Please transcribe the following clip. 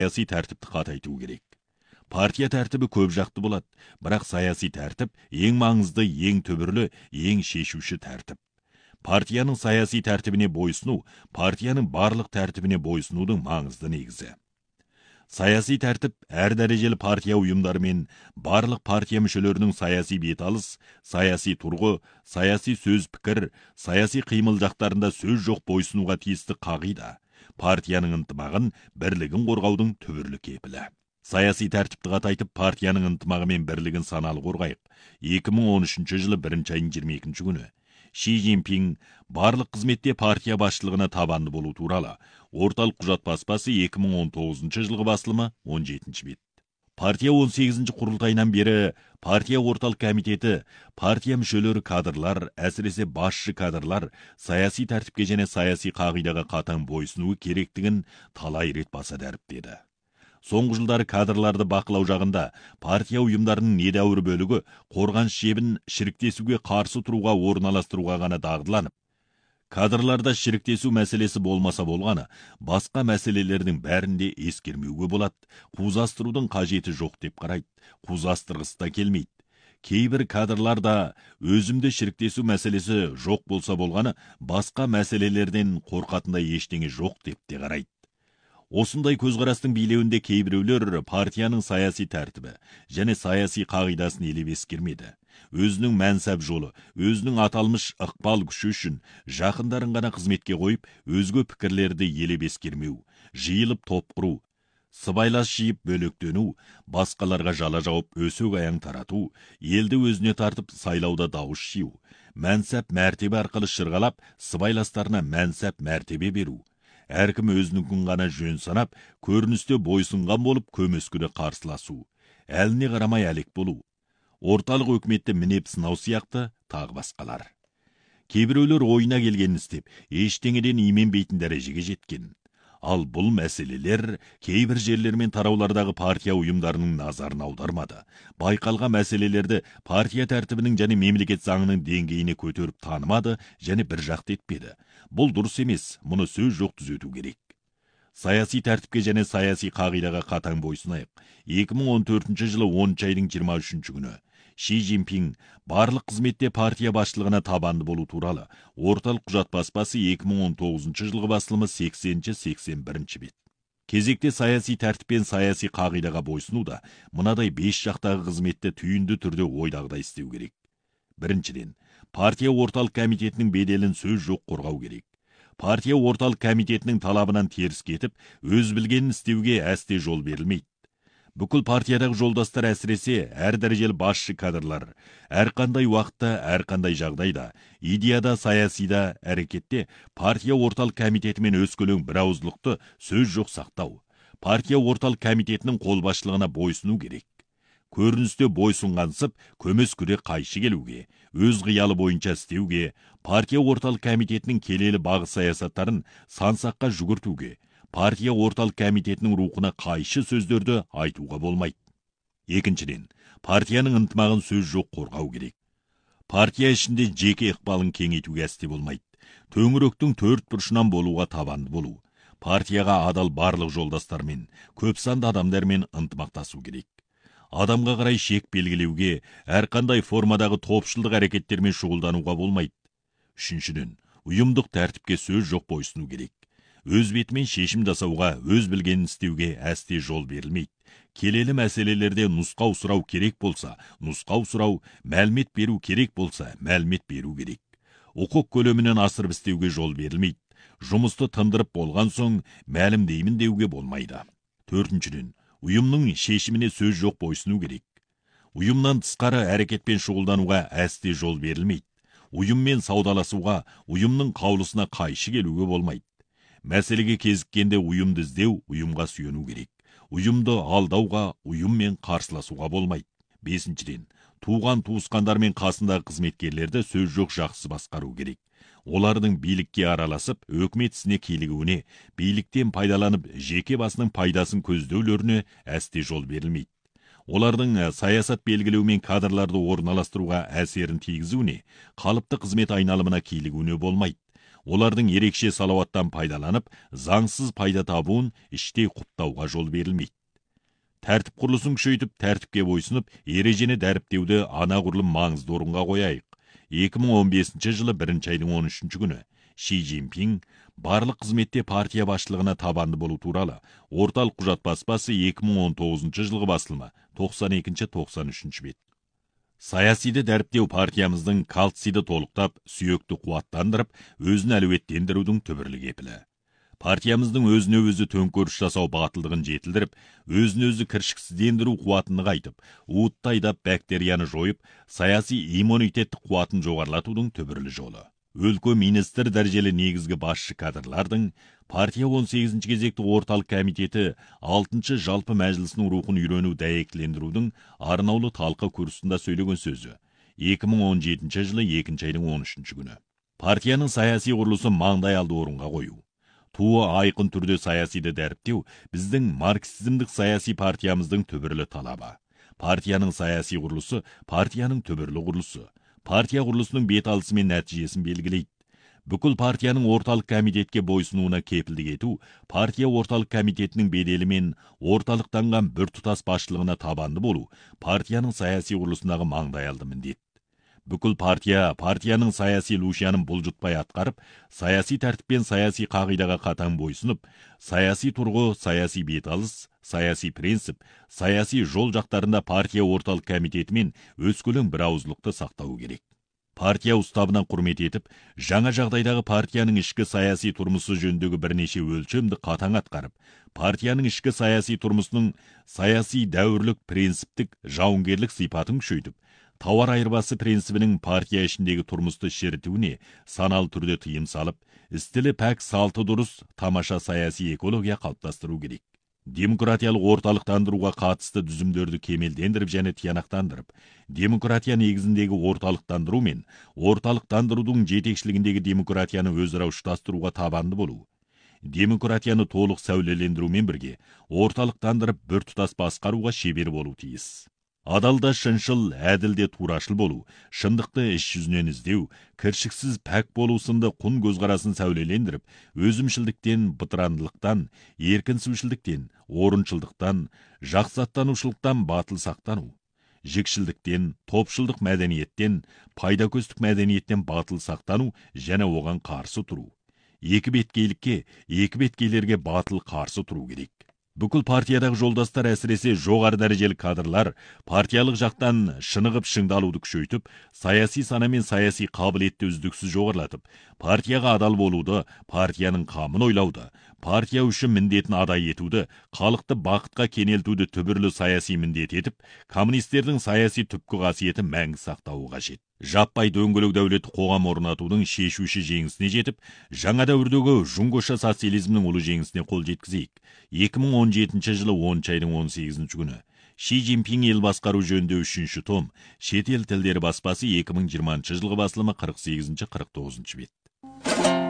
саяси тәртіпті қатайту керек. Партия тәртібі көп жақты болады, бірақ саяси тәртіп ең маңызды, ең түбірлі, ең шешуші тәртіп. Партияның саяси тәртібіне бойсыну, партияның барлық тәртібіне бойсынудың маңызды негізі. Саяси тәртіп әр дәрежелі партия ұйымдары мен барлық партия мүшелерінің саяси беталыс, саяси тұрғы, саяси сөз пікір, саяси қимыл жақтарында сөз жоқ бойсынуға тиісті қағида. Партияның ынтымағын, бірлігін қорғаудың түбірлі кепілі. Саяси тәртіпті қатайтып, партияның ынтымағы мен бірлігін саналы қорғайық. 2013 жылы 1 айының 22 күні. Ши Цзиньпин барлық қызметте партия басшылығына табанды болу туралы орталық құжат баспасы 2019 жылғы басылымы 17 бет. Партия 18 құрылтайынан бері партия орталық комитеті, партия мүшелері кадрлар, әсіресе басшы кадрлар саяси тәртіпке және саяси қағидаға қатаң бойсынуы керектігін талай рет баса дәріптеді. Соңғы жылдары кадрларды бақылау жағында партия ұйымдарының недәуір бөлігі қорғаныс жебін шіріктесуге қарсы тұруға орналастыруға ғана дағдыланып, кадрларда шіріктесу мәселесі болмаса болғаны, басқа мәселелердің бәрінде ескермеуге болады, қузастырудың қажеті жоқ деп қарайды, қузастырғысы да келмейді. Кейбір кадрларда өзімді шіріктесу мәселесі жоқ болса болғаны, басқа мәселелерден қорқатындай ештеңе жоқ деп те қарайды. Осындай көзқарастың билеуінде кейбіреулер партияның саяси тәртібі және саяси қағидасын елеп ескермеді. Өзінің мәнсап жолы, өзінің аталмыш ықпал күші үшін жақындарын ғана қызметке қойып, өзге пікірлерді елеп ескермеу, жиылып топ құру, сыбайлас жиып бөлектену, басқаларға жала жауып өсек аяң тарату, елді өзіне тартып сайлауда дауыс жию, мәнсап мәртебе арқылы шырғалап, сыбайластарына мәнсап мәртебе беру. Әркім өзінікін ғана жөн санап, көріністе бойсынған болып көмескіде қарсыласу, әліне қарамай әлек болу, орталық өкіметті мінеп сынау сияқты тағы басқалар. Кейбіреулер ойына келгенін істеп, ештеңеден именбейтін дәрежеге жеткен. Ал бұл мәселелер кейбір жерлер мен тараулардағы партия ұйымдарының назарын аудармады. Байқалған мәселелерді партия тәртібінің және мемлекет заңының деңгейіне көтеріп танымады және бір жақты етпеді. Бұл дұрыс емес, мұны сөз жоқ түзету керек. Саяси тәртіпке және саяси қағидаға қатаң бойсынайық. 2014 жылы 10 айдың 23 күні. Ши Цзиньпин барлық қызметте партия басшылығына табанды болу туралы орталық құжат баспасы 2019 жылғы басылымы 80-81 бет. Кезекте саяси тәртіп пен саяси қағидаға бойсынуда мынадай 5 жақтағы қызметті түйінді түрде ойдағыдай істеу керек. Біріншіден, партия орталық комитетінің беделін сөз жоқ қорғау керек. Партия орталық комитетінің талабынан теріс кетіп, өз білгенін істеуге әсте жол берілмейді. Бүкіл партиядағы жолдастар әсіресе әр дәрежелі басшы кадрлар, әрқандай уақытта, әрқандай жағдайда, идеяда, саясида, әрекетте партия орталық комитетімен өскелең бірауыздылықты сөз жоқ сақтау. Партия орталық комитетінің қолбасшылығына бойсыну керек. Көріністе бойсынғансып, көмескіде қайшы келуге, өз қиялы бойынша істеуге, партия орталық комитетінің келелі бағыт саясаттарын сансаққа жүгіртуге, партия орталық комитетінің рухына қайшы сөздерді айтуға болмайды. Екіншіден, партияның ынтымағын сөз жоқ қорғау керек. Партия ішінде жеке ықпалын кеңейтуге әсте болмайды. Төңіректің төрт бұрышынан болуға табанды болу. Партияға адал барлық жолдастармен, көп санды адамдармен ынтымақтасу керек. Адамға қарай шек белгілеуге, әрқандай формадағы топшылдық әрекеттермен шұғылдануға болмайды. Үшіншіден, ұйымдық тәртіпке сөз жоқ бойсыну керек. Өз бетімен шешім жасауға, өз білгенін істеуге әсте жол берілмейді. Келелі мәселелерде нұсқау сұрау керек болса, нұсқау сұрау, мәлімет беру керек болса, мәлімет беру керек. Құқық көлемінен асырып істеуге жол берілмейді. Жұмысты тындырып болған соң, мәлімдеймін деуге болмайды. Төртіншіден, ұйымның шешіміне сөз жоқ бойсыну керек. Ұйымнан тысқары әрекетпен шұғылдануға әсте жол берілмейді. Ұйыммен саудаласуға, ұйымның қаулысына қайшы келуге болмайды. Мәселеге кезіккенде ұйымды іздеу, ұйымға сүйену керек. Ұйымды алдауға, ұйыммен қарсыласуға болмайды. Бесіншіден, туған туысқандар мен қасындағы қызметкерлерді сөз жоқ жақсы басқару керек. Олардың билікке араласып, өкімет ісіне килігуіне, биліктен пайдаланып, жеке басының пайдасын көздеулеріне әсте жол берілмейді. Олардың саясат белгілеу мен кадрларды орналастыруға әсерін тигізуіне, қалыпты қызмет айналымына килігуіне болмайды. олардың ерекше салауаттан пайдаланып, заңсыз пайда табуын іштей құптауға жол берілмейді. Тәртіп құрылысын күшейтіп, тәртіпке бойсынып, ережені дәріптеуді анағұрлым маңызды орынға қояйық. 2015 жылы 1 айдың 13 күні Ши Цзиньпин барлық қызметте партия басшылығына табанды болу туралы орталық құжат баспасы 2019 жылғы басылымы 92-93 бет. Саясиді дәріптеу партиямыздың кальцийді толықтап, сүйекті қуаттандырып, өзін әлеуеттендірудің түбірлі кепілі. Партиямыздың өзіне өзі төңкеріс жасау батылдығын жетілдіріп, өзін өзі кіршіксіздендіру қуатын нығайтып, уытты айдап бактерияны жойып, саяси иммунитеттік қуатын жоғарлатудың түбірлі жолы. Өлкө министр дәрежелі негізгі басшы кадрлардың партия 18 кезекті орталық комитеті 6 жалпы мәжілісінің рухын үйрену дәйектілендірудің арнаулы талқы курсында сөйлеген сөзі 2017 жылы 2 айдың 13 күні. Партияның саяси құрылысы маңдай алды орынға қою. Туы айқын түрде саясиді дәріптеу біздің марксизмдік саяси партиямыздың түбірлі талабы. Партияның саяси құрылысы партияның түбірлі құрылысы. Партия құрылысының бет алысы мен нәтижесін белгілейді. Бүкіл партияның орталық комитетке бойсынуына кепілдік ету, партия орталық комитетінің беделі мен орталықтанған біртұтас басшылығына табанды болу, партияның саяси құрылысындағы маңдайалды міндет. Бүкіл партияның саяси лушиянын бұлжытпай атқарып, саяси тәртіп пен саяси қағидаға қатаң бойсынып, саяси тұрғы, саяси беталыс, саяси принцип, саяси жол жақтарында партия орталық комитетімен өскөлең бірауыздылықты сақтау керек. Партия уставынан құрмет етіп, жаңа жағдайдағы партияның ішкі саяси тұрмысы жөніндегі бірнеше өлшемді қатаң атқарып, партияның ішкі саяси тұрмысының саяси дәуірлік принциптік жауынгерлік сипатын күшейтіп, тауар айырбасы принцибінің партия ішіндегі тұрмысты шертуіне саналы түрде тыйым салып, істілі пәк салты дұрыс тамаша саяси экология қалыптастыру керек. Демократиялық орталықтандыруға қатысты дүзімдерді кемелдендіріп және тиянақтандырып, демократия негізіндегі орталықтандыру мен орталықтандырудың жетекшілігіндегі демократияны өзара ұштастыруға табанды болу. Демократияны толық сәулелендірумен бірге орталықтандырып біртұтас басқаруға шебер болу тиіс. Адалда шыншыл, әділде турашыл болу, шындықты іс жүзінен іздеу, кіршіксіз пәк болу сынды құн көзқарасын сәулелендіріп, өзімшілдіктен, бытырандылықтан, еркінсушілдіктен, орыншылдықтан, жақсаттанушылықтан батыл сақтану, жікшілдіктен, топшылдық мәдениеттен, пайдакөстік мәдениеттен батыл сақтану және оған қарсы тұру. Екі беткейлікке, екі беткейлерге батыл қарсы тұру керек. Бүкіл партиядағы жолдастар әсіресе жоғары дәрежелі кадрлар партиялық жақтан шынығып шыңдалуды күшейтіп, саяси сана мен саяси қабілетті үздіксіз жоғарлатып, партияға адал болуды, партияның қамын ойлауды, партия үшін міндетін адай етуді, халықты бақытқа кенелтуді түбірлі саяси міндет етіп, коммунистердің саяси түпкі қасиеті мәңгі сақтауы қажет. Жаппай дөңгелек дәулетті қоғам орнатудың шешуші жеңісіне жетіп, жаңа дәуірдегі жұңғыша социализмнің ұлы жеңісіне қол жеткізейік. 2017 жылы 10 айдың 18 күні Ши Цзиньпин ел басқару жөнінде 3-ші том, шетел тілдері баспасы 2020 жылғы басылымы 48-49 бет.